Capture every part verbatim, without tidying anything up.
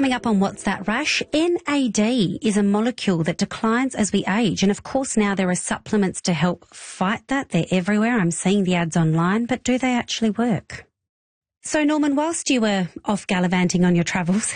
Coming up on What's That Rash, N A D is a molecule that declines as we age. And of course now there are supplements to help fight that. They're everywhere. I'm seeing the ads online, but do they actually work? So Norman, whilst you were off gallivanting on your travels,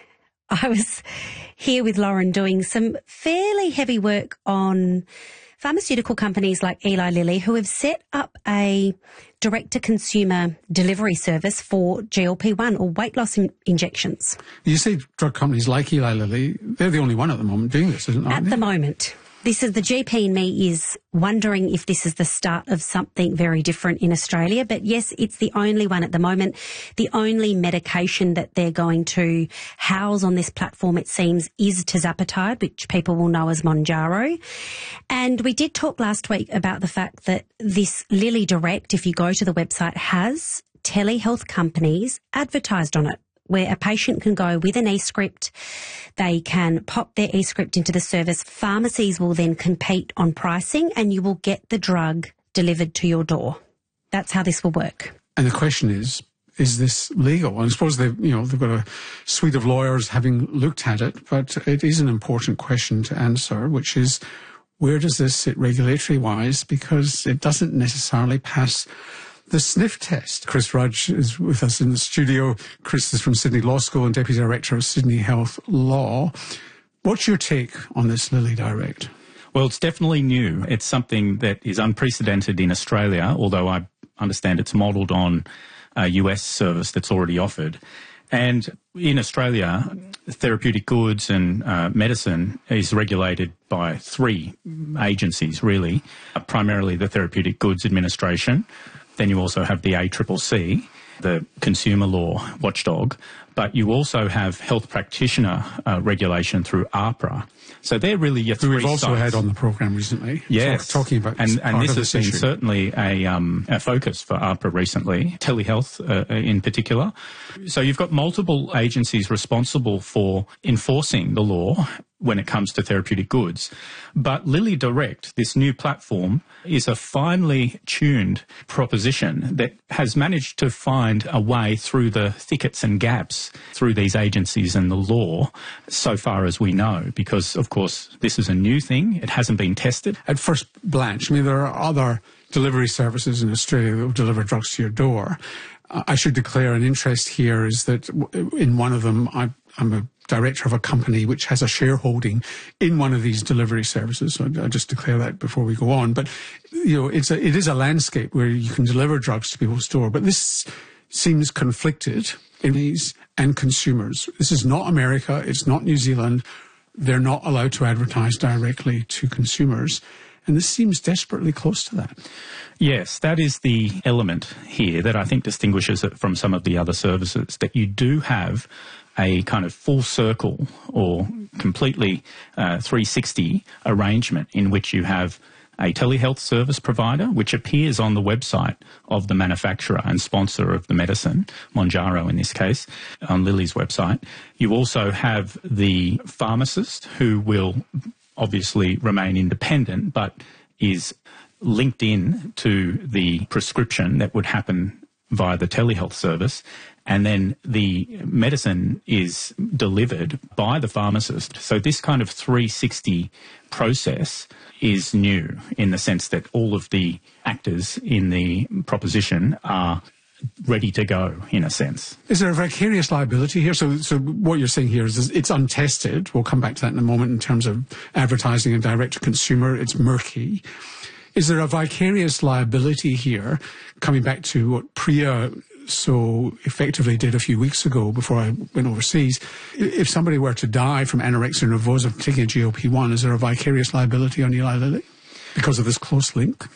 I was here with Lauren doing some fairly heavy work on pharmaceutical companies like Eli Lilly, who have set up a direct-to-consumer delivery service for G L P one or weight loss in- injections. You say drug companies like Eli Lilly, they're the only one at the moment doing this, isn't it? At the moment. This is the G P in me is wondering if this is the start of something very different in Australia. But yes, it's the only one at the moment. The only medication that they're going to house on this platform, it seems, is tirzepatide, which people will know as Mounjaro. And we did talk last week about the fact that this Lilly Direct, if you go to the website, has telehealth companies advertised on it, where a patient can go with an e-script. They can pop their e-script into the service. Pharmacies will then compete on pricing and you will get the drug delivered to your door. That's how this will work. And the question is, is this legal? And I suppose they've, you know, they've got a suite of lawyers having looked at it, but it is an important question to answer, which is, where does this sit regulatory-wise? Because it doesn't necessarily pass the sniff test. Chris Rudge is with us in the studio. Chris is from Sydney Law School and Deputy Director of Sydney Health Law. What's your take on this Lilly Direct? Well, it's definitely new. It's something that is unprecedented in Australia, although I understand it's modelled on a U S service that's already offered. And in Australia, therapeutic goods and uh, medicine is regulated by three agencies, really, uh, primarily the Therapeutic Goods Administration. Then you also have the A C C C, the consumer law watchdog, but you also have health practitioner uh, regulation through AHPRA. So they're really your three Who we've also sites. had on the programme recently. Yes. Talk, talking about and, and this has this been issue. certainly a, um, a focus for AHPRA recently, telehealth uh, in particular. So you've got multiple agencies responsible for enforcing the law when it comes to therapeutic goods. But Lilly Direct, this new platform, is a finely tuned proposition that has managed to find a way through the thickets and gaps through these agencies and the law, so far as we know, because, of course, this is a new thing. It hasn't been tested. At first blanch, I mean, there are other delivery services in Australia that will deliver drugs to your door. Uh, I should declare an interest here is that in one of them, I, I'm a director of a company which has a shareholding in one of these delivery services. So I'll just declare that before we go on. But, you know, it's a, it is a landscape where you can deliver drugs to people's door. But this seems conflicted in these and consumers. This is not America. It's not New Zealand. They're not allowed to advertise directly to consumers. And this seems desperately close to that. Yes, that is the element here that I think distinguishes it from some of the other services, that you do have a kind of full circle or completely uh, three sixty arrangement in which you have a telehealth service provider, which appears on the website of the manufacturer and sponsor of the medicine, Mounjaro in this case, on Lilly's website. You also have the pharmacist who will obviously remain independent, but is linked in to the prescription that would happen via the telehealth service. And then the medicine is delivered by the pharmacist. So this kind of three sixty process is new in the sense that all of the actors in the proposition are ready to go, in a sense. Is there a vicarious liability here? So, so what you're saying here is, is it's untested. We'll come back to that in a moment in terms of advertising and direct-to-consumer. It's murky. Is there a vicarious liability here, coming back to what Priya so effectively did a few weeks ago before I went overseas? If somebody were to die from anorexia nervosa from taking a G L P one, is there a vicarious liability on Eli Lilly because of this close link?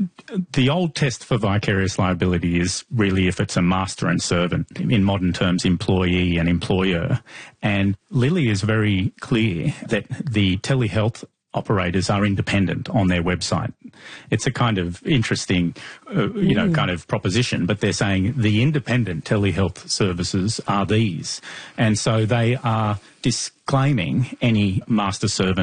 The old test for vicarious liability is really if it's a master and servant, in modern terms, employee and employer. And Lilly is very clear that the telehealth operators are independent on their website. It's a kind of interesting, uh, you know, kind of proposition, but they're saying the independent telehealth services are these. And so they are disclaiming any master servant